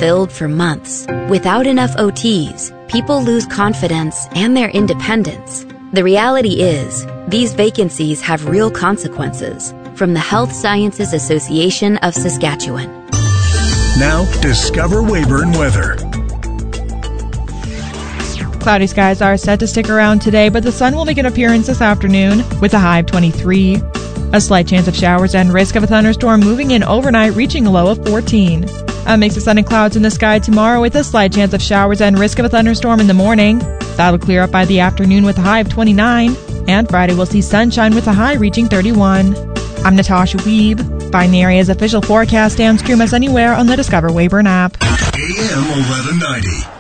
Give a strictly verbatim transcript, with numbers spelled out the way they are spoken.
filled for months. Without enough O Ts, people lose confidence and their independence. The reality is, these vacancies have real consequences. From the Health Sciences Association of Saskatchewan. Now, discover Weyburn weather. Cloudy skies are set to stick around today, but the sun will make an appearance this afternoon with a high of twenty-three. A slight chance of showers and risk of a thunderstorm moving in overnight, reaching a low of fourteen. A mix of sun and clouds in the sky tomorrow with a slight chance of showers and risk of a thunderstorm in the morning. That'll clear up by the afternoon with a high of twenty-nine. And Friday we'll see sunshine with a high reaching thirty-one. I'm Natasha Weeb. Find the area's official forecast and stream us anywhere on the Discover Weyburn app. A M eleven ninety.